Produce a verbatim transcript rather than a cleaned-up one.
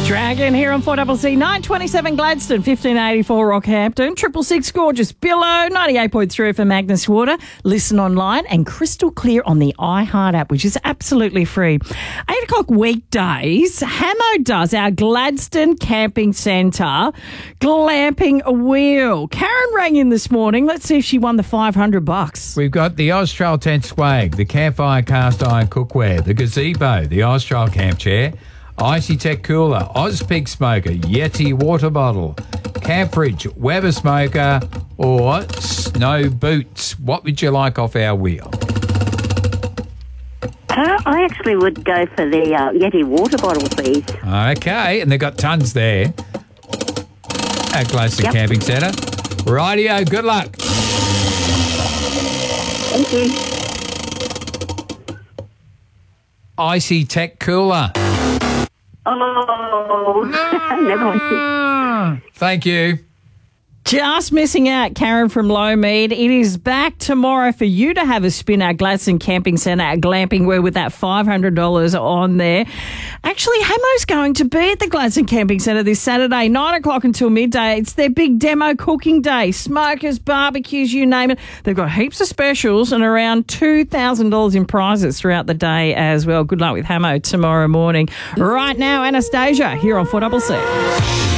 Dragon here on four C C, nine twenty-seven Gladstone, fifteen eighty-four Rockhampton, triple six gorgeous Billow, ninety-eight point three for Magnus Water. Listen online and crystal clear on the iHeart app, which is absolutely free. eight o'clock weekdays, Hamo does our Gladstone Camping Centre glamping a wheel. Karen rang in this morning. Let's see if she won the five hundred bucks. We've got the Austral tent swag, the campfire cast iron cookware, the gazebo, the Austral camp chair, Icy Tech cooler, Ozpig smoker, Yeti water bottle, camp fridge, Weber smoker, or snow boots. What would you like off our wheel? Uh, I actually would go for the uh, Yeti water bottle, please. Okay, and they've got tons there at Gladstone Yep. Camping Centre. Rightio, good luck. Thank you. Icy Tech cooler. Oh, never mind. Thank you. Just missing out, Karen from Lowmead. It is back tomorrow for you to have a spin at Gladstone Camping Centre at Glamping Wear with that five hundred dollars on there. Actually, Hamo's going to be at the Gladstone Camping Centre this Saturday, nine o'clock until midday. It's their big demo cooking day. Smokers, barbecues, you name it. They've got heaps of specials and around two thousand dollars in prizes throughout the day as well. Good luck with Hamo tomorrow morning. Right now, Anastasia here on four C C.